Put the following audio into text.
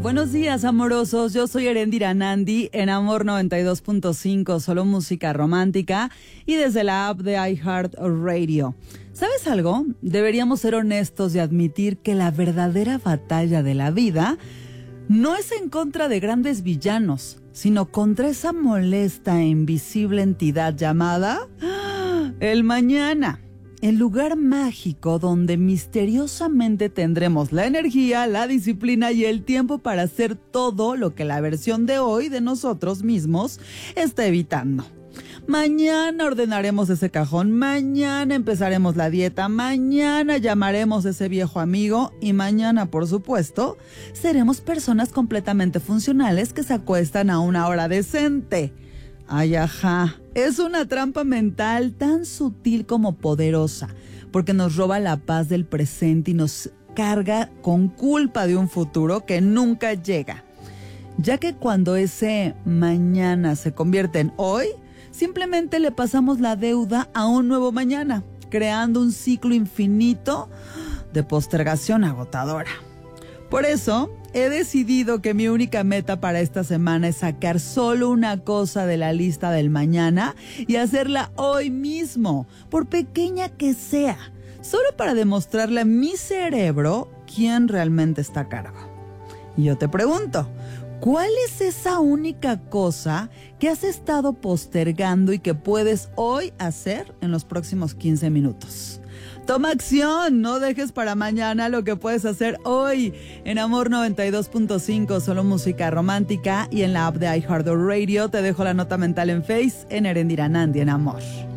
Buenos días, amorosos. Yo soy Erendira Nandi en Amor 92.5, solo música romántica y desde la app de iHeartRadio. ¿Sabes algo? Deberíamos ser honestos y admitir que la verdadera batalla de la vida no es en contra de grandes villanos, sino contra esa molesta e invisible entidad llamada el mañana. El lugar mágico donde misteriosamente tendremos la energía, la disciplina y el tiempo para hacer todo lo que la versión de hoy de nosotros mismos está evitando. Mañana ordenaremos ese cajón, mañana empezaremos la dieta, mañana llamaremos a ese viejo amigo y mañana, por supuesto, seremos personas completamente funcionales que se acuestan a una hora decente. Ay, ajá, es una trampa mental tan sutil como poderosa, porque nos roba la paz del presente y nos carga con culpa de un futuro que nunca llega. Ya que cuando ese mañana se convierte en hoy, simplemente le pasamos la deuda a un nuevo mañana, creando un ciclo infinito de postergación agotadora. Por eso, he decidido que mi única meta para esta semana es sacar solo una cosa de la lista del mañana y hacerla hoy mismo, por pequeña que sea, solo para demostrarle a mi cerebro quién realmente está a cargo. Y yo te pregunto, ¿cuál es esa única cosa que has estado postergando y que puedes hoy hacer en los próximos 15 minutos? Toma acción, no dejes para mañana lo que puedes hacer hoy. En Amor 92.5, solo música romántica, y en la app de iHeartRadio te dejo la nota mental en Face en Erendira Nandi en Amor.